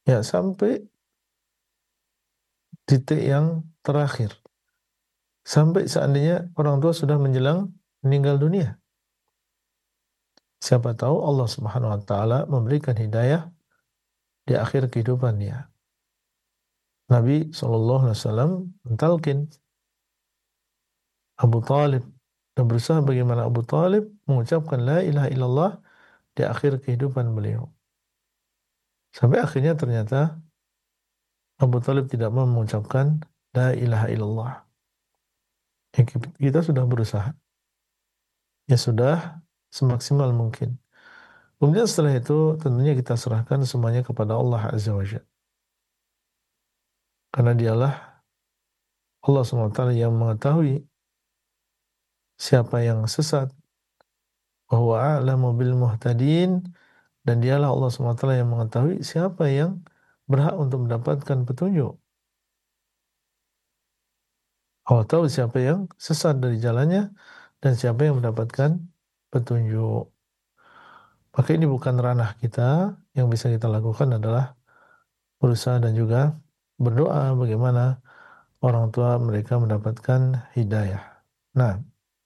Ya, sampai titik yang terakhir. Sampai seandainya orang tua sudah menjelang meninggal dunia. Siapa tahu Allah Subhanahu wa taala memberikan hidayah di akhir kehidupannya. Nabi SAW mentalkin Abu Talib dan berusaha bagaimana Abu Talib mengucapkan la ilaha illallah di akhir kehidupan beliau. Sampai akhirnya ternyata Abu Talib tidak mau mengucapkan la ilaha illallah. Ya, kita sudah berusaha. Ya sudah semaksimal mungkin. Kemudian setelah itu tentunya kita serahkan semuanya kepada Allah Azza wa Jalla. Karena dialah Allah SWT yang mengetahui siapa yang sesat. Wa huwa a'lamu bil muhtadin, dan dialah Allah SWT yang mengetahui siapa yang berhak untuk mendapatkan petunjuk. Allah tahu siapa yang sesat dari jalannya dan siapa yang mendapatkan petunjuk. Maka ini bukan ranah kita, yang bisa kita lakukan adalah berusaha dan juga berdoa bagaimana orang tua mereka mendapatkan hidayah. Nah,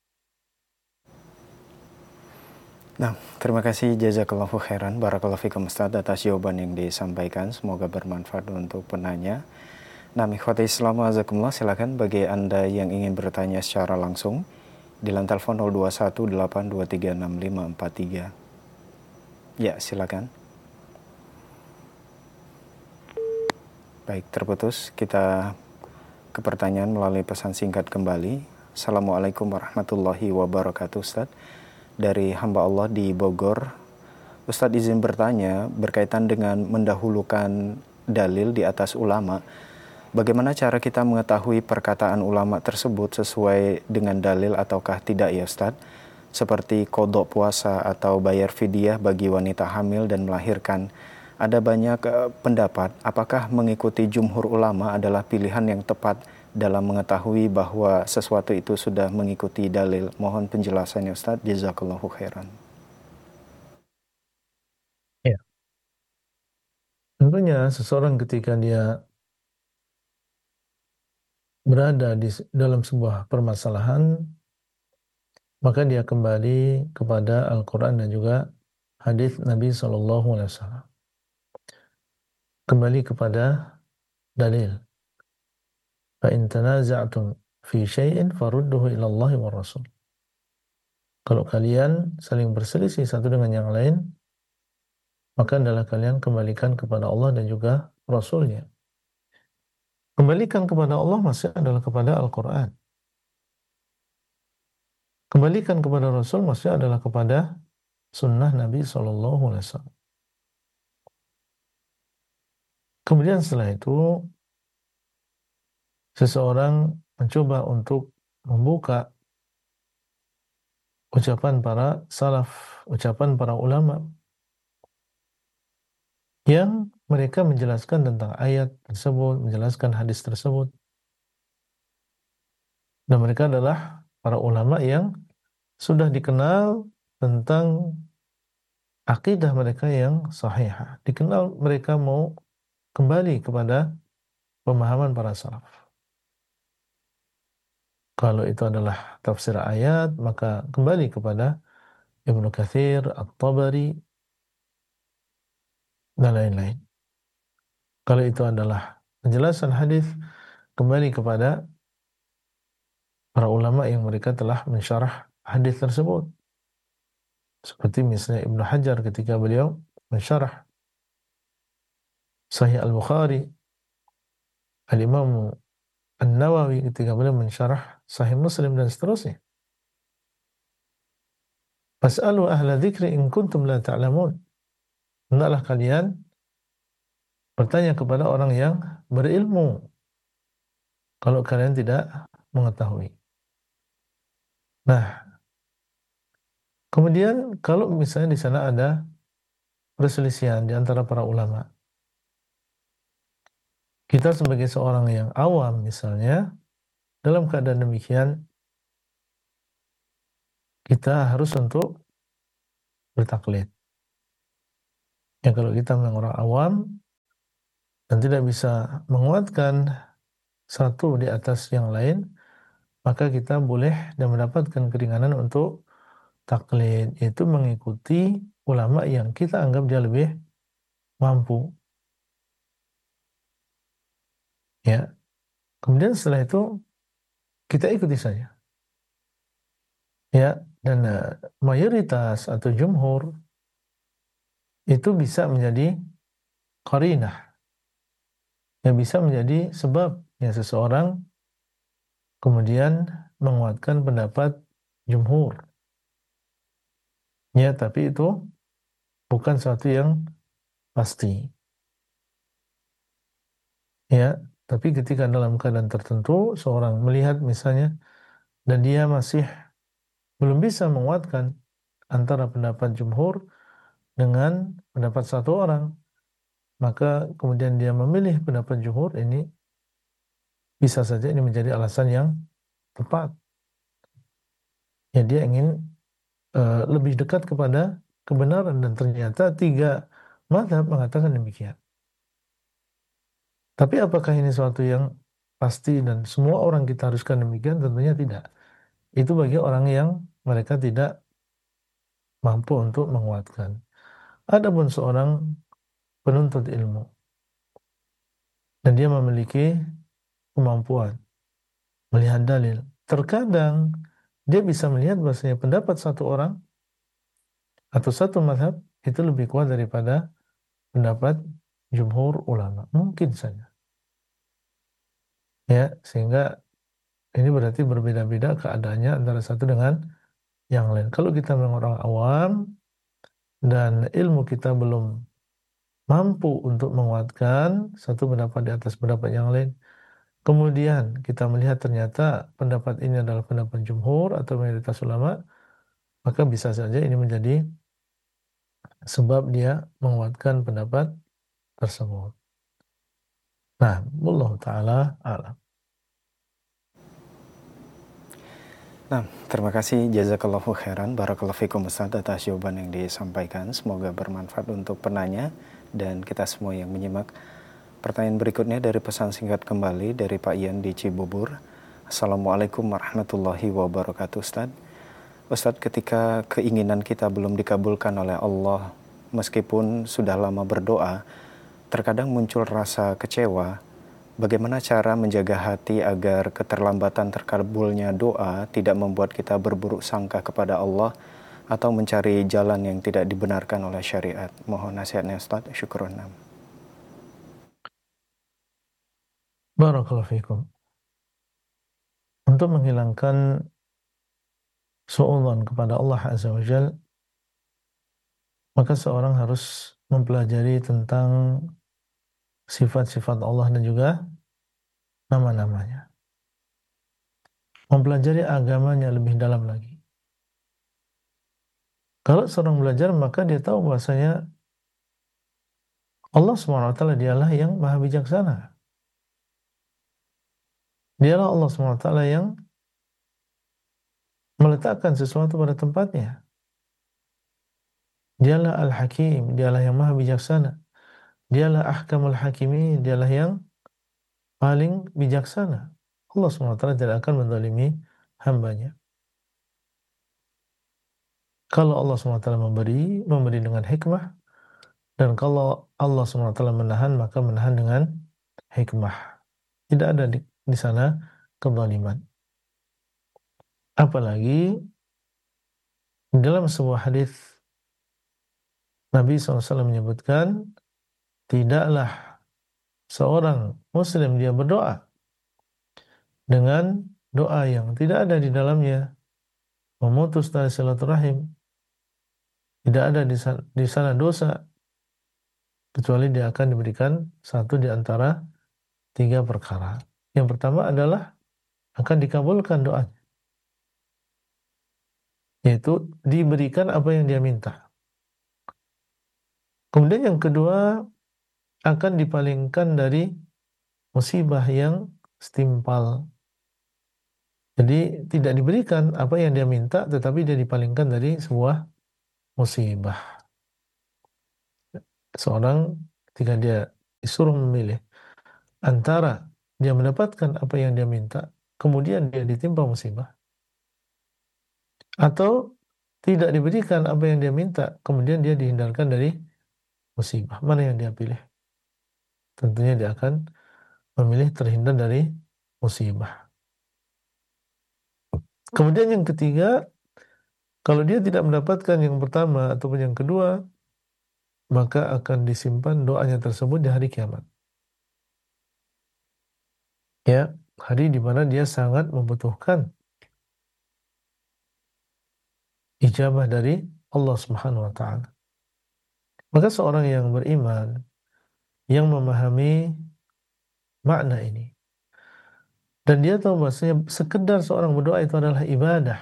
Nah, terima kasih jazakallahu khairan, barakallahu fikum Ustaz atas jawaban yang disampaikan. Semoga bermanfaat untuk penanya. Nah, ikhwati Islam azakumullah, silakan bagi Anda yang ingin bertanya secara langsung di line telepon 0218236543. Ya, silakan. Baik, terputus. Kita ke pertanyaan melalui pesan singkat kembali. Assalamualaikum warahmatullahi wabarakatuh, Ustaz. Dari hamba Allah di Bogor. Ustadz izin bertanya berkaitan dengan mendahulukan dalil di atas ulama. Bagaimana cara kita mengetahui perkataan ulama tersebut sesuai dengan dalil ataukah tidak ya Ustadz? Seperti qadha puasa atau bayar fidyah bagi wanita hamil dan melahirkan. Ada banyak pendapat apakah mengikuti jumhur ulama adalah pilihan yang tepat dalam mengetahui bahwa sesuatu itu sudah mengikuti dalil. Mohon penjelasannya Ustadz. Jazakallahu khairan. ya, tentunya seseorang ketika dia berada di dalam sebuah permasalahan, maka dia kembali kepada Al-Quran dan juga hadis Nabi SAW. Kembali kepada dalil. فَإِن تَنَازَعْتُمْ فِي شَيْءٍ فَرُدُّهُ إِلَى اللَّهِ وَالرَّسُولِ. Kalau kalian saling berselisih satu dengan yang lain, maka adalah kalian kembalikan kepada Allah dan juga Rasulnya. Kembalikan kepada Allah maksudnya adalah kepada Al-Quran. Kembalikan kepada Rasul maksudnya adalah kepada sunnah Nabi SAW. Kemudian setelah itu, seseorang mencoba untuk membuka ucapan para salaf, ucapan para ulama, yang mereka menjelaskan tentang ayat tersebut, menjelaskan hadis tersebut. Dan mereka adalah para ulama yang sudah dikenal tentang akidah mereka yang sahihah. Dikenal mereka mau kembali kepada pemahaman para salaf. Kalau itu adalah tafsir ayat, maka kembali kepada Ibnu Katsir, At-Tabari, dan lain-lain. Kalau itu adalah penjelasan hadis, kembali kepada para ulama yang mereka telah mensyarah hadis tersebut. Seperti misalnya Ibnu Hajar ketika beliau mensyarah Sahih Al-Bukhari, Al-Imam An-Nawawi ketika beliau mensyarah Sahih Muslim, dan seterusnya. Fas'alu ahla dzikri in kuntum la ta'lamun. Hendaklah kalian bertanya kepada orang yang berilmu kalau kalian tidak mengetahui. Nah, kemudian kalau misalnya di sana ada perselisihan di antara para ulama, kita sebagai seorang yang awam misalnya, dalam keadaan demikian kita harus untuk bertaklid. Ya, kalau kita memang orang awam, dan tidak bisa menguatkan satu di atas yang lain, maka kita boleh dan mendapatkan keringanan untuk taklid, yaitu mengikuti ulama yang kita anggap dia lebih mampu. Ya, kemudian setelah itu kita ikuti saja. Ya, dan mayoritas atau jumhur itu bisa menjadi qarinah, yang bisa menjadi sebab ya seseorang kemudian menguatkan pendapat jumhur. Ya, tapi itu bukan sesuatu yang pasti. Ya, tapi ketika dalam keadaan tertentu seorang melihat misalnya dan dia masih belum bisa menguatkan antara pendapat jumhur dengan pendapat satu orang, maka kemudian dia memilih pendapat jumhur, ini bisa saja ini menjadi alasan yang tepat. Ya, dia ingin lebih dekat kepada kebenaran dan ternyata tiga mazhab mengatakan demikian. Tapi apakah ini suatu yang pasti dan semua orang kita haruskan demikian? Tentunya tidak. Itu bagi orang yang mereka tidak mampu untuk menguatkan. Adapun seorang penuntut ilmu dan dia memiliki kemampuan melihat dalil, terkadang dia bisa melihat bahwasanya pendapat satu orang atau satu mazhab itu lebih kuat daripada pendapat jumhur ulama. Mungkin saja. Ya, sehingga ini berarti berbeda-beda keadaannya antara satu dengan yang lain. Kalau kita memang orang awam dan ilmu kita belum mampu untuk menguatkan satu pendapat di atas pendapat yang lain, kemudian kita melihat ternyata pendapat ini adalah pendapat jumhur atau mayoritas ulama, maka bisa saja ini menjadi sebab dia menguatkan pendapat tersebut. Nah, wallahu taala a'lam. Nah, terima kasih jazakallahu khairan, barakallahu fikum Ustaz atas jawaban yang disampaikan. Semoga bermanfaat untuk penanya dan kita semua yang menyimak. Pertanyaan berikutnya dari pesan singkat kembali dari Pak Ian di Cibubur. Assalamualaikum warahmatullahi wabarakatuh Ustaz. Ustaz, ketika keinginan kita belum dikabulkan oleh Allah, meskipun sudah lama berdoa, terkadang muncul rasa kecewa. Bagaimana cara menjaga hati agar keterlambatan terkabulnya doa tidak membuat kita berburuk sangka kepada Allah atau mencari jalan yang tidak dibenarkan oleh syariat? Mohon nasihatnya Ustaz. Syukron. Barakallahu fikum. Untuk menghilangkan suudzon kepada Allah Azza wa Jal, maka seorang harus mempelajari tentang sifat-sifat Allah dan juga nama-namanya. Mempelajari agamanya lebih dalam lagi. Kalau seorang belajar, maka dia tahu bahwasanya Allah SWT dialah yang maha bijaksana. Dialah Allah SWT yang meletakkan sesuatu pada tempatnya. Dialah Al-Hakim, dialah yang maha bijaksana. Dialah Ahkamul Hakimin, dialah yang paling bijaksana. Allah SWT tidak akan menzalimi hambanya. Kalau Allah SWT memberi dengan hikmah, dan kalau Allah SWT menahan, maka menahan dengan hikmah. Tidak ada di sana kezaliman. Apalagi dalam sebuah hadis Nabi SAW menyebutkan, tidaklah seorang muslim dia berdoa dengan doa yang tidak ada di dalamnya memutus tali silaturahim, tidak ada di sana dosa, kecuali dia akan diberikan satu di antara tiga perkara. Yang pertama adalah akan dikabulkan doanya, yaitu diberikan apa yang dia minta. Kemudian yang kedua, akan dipalingkan dari musibah yang setimpal. Jadi tidak diberikan apa yang dia minta, tetapi dia dipalingkan dari sebuah musibah. Seorang ketika dia disuruh memilih antara dia mendapatkan apa yang dia minta, kemudian dia ditimpa musibah, atau tidak diberikan apa yang dia minta, kemudian dia dihindarkan dari musibah. Mana yang dia pilih? Tentunya dia akan memilih terhindar dari musibah. Kemudian yang ketiga, kalau dia tidak mendapatkan yang pertama ataupun yang kedua, maka akan disimpan doanya tersebut di hari kiamat. Ya, hari di mana dia sangat membutuhkan ijabah dari Allah Subhanahu wa taala. Maka seorang yang beriman, yang memahami makna ini, dan dia tahu bahwasanya sekedar seorang berdoa itu adalah ibadah.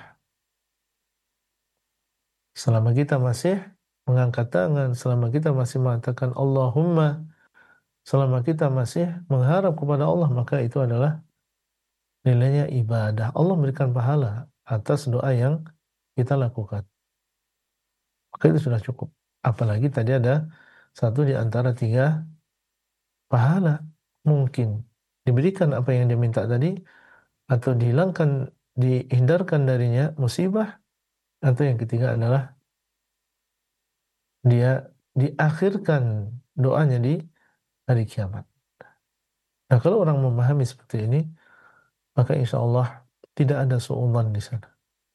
Selama kita masih mengangkat tangan, selama kita masih mengatakan Allahumma, selama kita masih mengharap kepada Allah, maka itu adalah nilainya ibadah. Allah memberikan pahala atas doa yang kita lakukan. Maka itu sudah cukup. Apalagi tadi ada satu di antara tiga pahala. Mungkin diberikan apa yang dia minta tadi, atau dihilangkan, dihindarkan darinya musibah, atau yang ketiga adalah dia diakhirkan doanya di hari kiamat. Nah, kalau orang memahami seperti ini, maka insya Allah tidak ada suudzon di sana.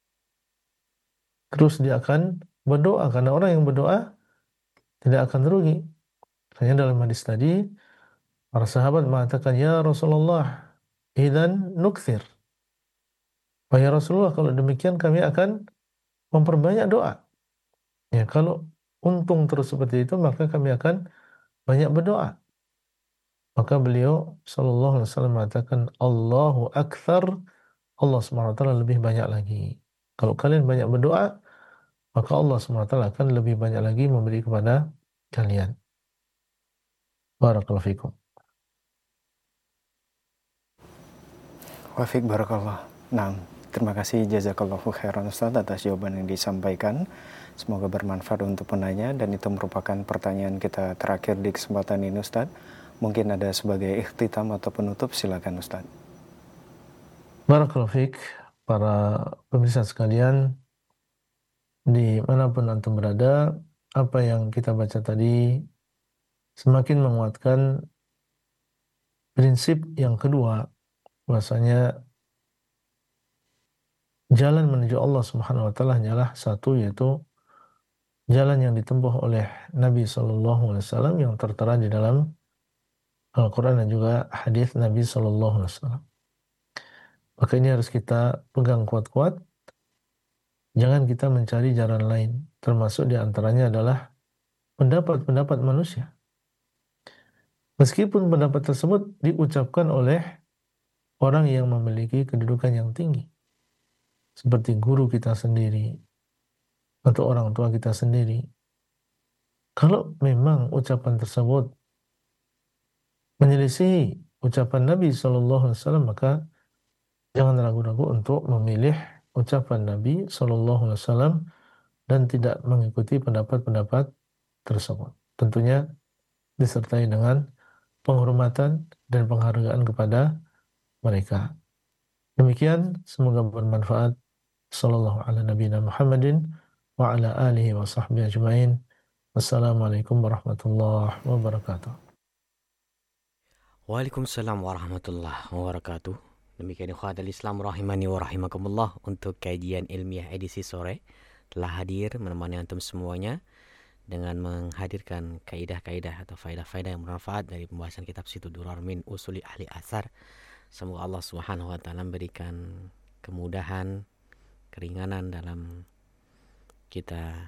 Terus dia akan berdoa, karena orang yang berdoa tidak akan rugi. Hanya dalam hadis tadi, para sahabat mengatakan, ya Rasulullah, idzan nukthir. Wahai Rasulullah, kalau demikian kami akan memperbanyak doa. Ya, kalau untung terus seperti itu, maka kami akan banyak berdoa. Maka beliau sallallahu alaihi wasallam mengatakan, Allahu akthar, Allah Subhanahu wa taala lebih banyak lagi. Kalau kalian banyak berdoa, maka Allah Subhanahu wa taala akan lebih banyak lagi memberi kepada kalian. Barakallahu fikum. Wafik barakallah. Nah, terima kasih jazakallahu khairan Ustaz atas jawaban yang disampaikan. Semoga bermanfaat untuk penanya, dan itu merupakan pertanyaan kita terakhir di kesempatan ini Ustaz. Mungkin ada sebagai ikhtitam atau penutup, silakan Ustaz. Barakallahu fik, para pemirsa sekalian, dimanapun antum berada, apa yang kita baca tadi semakin menguatkan prinsip yang kedua, bahwasanya jalan menuju Allah Subhanahu wa taala hanyalah satu, yaitu jalan yang ditempuh oleh Nabi sallallahu alaihi wasallam yang tertera di dalam Al-Qur'an dan juga hadis Nabi sallallahu alaihi wasallam. Maka ini harus kita pegang kuat-kuat. Jangan kita mencari jalan lain, termasuk di antaranya adalah pendapat-pendapat manusia. Meskipun pendapat tersebut diucapkan oleh orang yang memiliki kedudukan yang tinggi, seperti guru kita sendiri atau orang tua kita sendiri. Kalau memang ucapan tersebut menyelisihi ucapan Nabi Shallallahu Alaihi Wasallam, maka jangan ragu-ragu untuk memilih ucapan Nabi Shallallahu Alaihi Wasallam dan tidak mengikuti pendapat-pendapat tersebut. Tentunya disertai dengan penghormatan dan penghargaan kepada mereka. Demikian, semoga bermanfaat. Sallallahu ala nabiyina Muhammadin wa ala alihi wa sahbihi ajma'in. Wassalamualaikum warahmatullahi wabarakatuh. Waalaikumsalam warahmatullahi wabarakatuh. Demikian ikhwatul Islam rahimani wa rahimakumullah, untuk kajian ilmiah edisi sore telah hadir menemani antum semuanya dengan menghadirkan kaidah-kaidah atau faedah-faedah yang bermanfaat dari pembahasan kitab Situ Durar min Usuli Ahli Athar. Semoga Allah Subhanahu wa taala memberikan kemudahan, keringanan dalam kita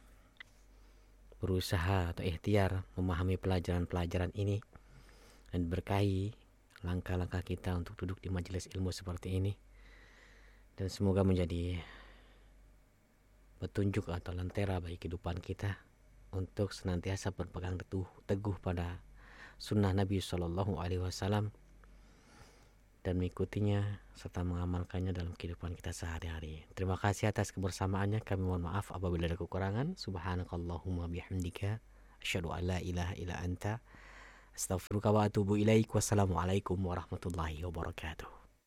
berusaha atau ikhtiar memahami pelajaran-pelajaran ini, dan berkahi langkah-langkah kita untuk duduk di majelis ilmu seperti ini, dan semoga menjadi petunjuk atau lentera bagi kehidupan kita untuk senantiasa berpegang teguh pada sunnah Nabi Shallallahu Alaihi Wasallam dan mengikutinya serta mengamalkannya dalam kehidupan kita sehari-hari. Terima kasih atas kebersamaannya. Kami mohon maaf apabila ada kekurangan. Subhanakallahumma bihamdika asyhadu an la ilaha illa anta Astaghfiruka wa atubu ilaik. Wassalamualaikum warahmatullahi wabarakatuh.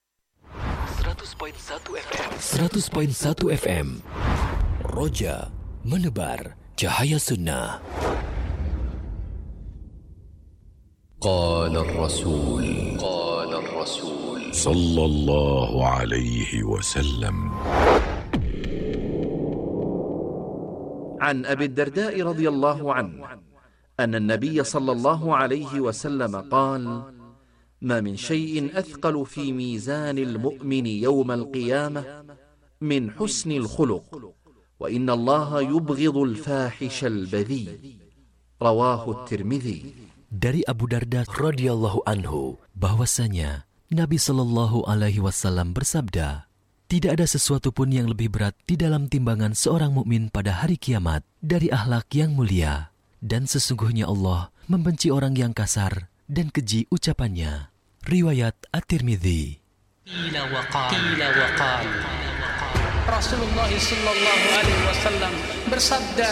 100.1 FM Roja menebar cahaya sunnah. Qala Rasul sallallahu alaihi wasallam. عن أبي الدرداء رضي الله عنه أن النبي صلى الله عليه وسلم قال: ما من شيء أثقل في ميزان المؤمن يوم القيامة من حسن الخلق، وإن الله يبغض الفاحش البذيء. رواه الترمذي. Dari Abu Darda radhiyallahu anhu bahwasanya Nabi sallallahu alaihi wasallam bersabda, tidak ada sesuatu pun yang lebih berat di dalam timbangan seorang mukmin pada hari kiamat dari akhlak yang mulia, dan sesungguhnya Allah membenci orang yang kasar dan keji ucapannya. Riwayat At-Tirmidzi. Qila wa qal. Rasulullah sallallahu alaihi wasallam bersabda,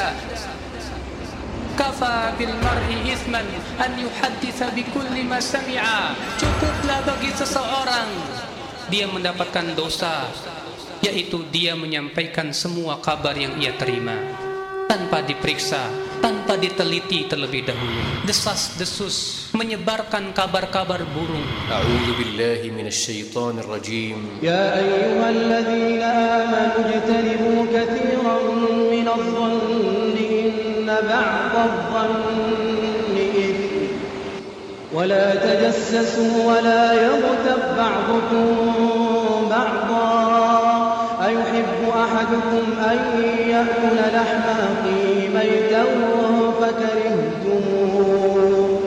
kafa bil mar'i ithman an yuhadditsa bi kulli ma sami'a. Cukuplah bagi seseorang dia mendapatkan dosa, yaitu dia menyampaikan semua kabar yang ia terima tanpa diperiksa, tanpa diteliti terlebih dahulu. Desas-desus menyebarkan kabar-kabar burung. A'udzu billahi minasyaitonir rajim. Ya ayyuhalladzina amanu ijtanibu katsiran minadh-dhanni inna ba'dadh-dhanni ithm wa la tajassasu wa la yaghtab ba'dukum ba'dhan ayuhibbu ahadukum an ya'kula lahma akhihi maytan fakarihtumuh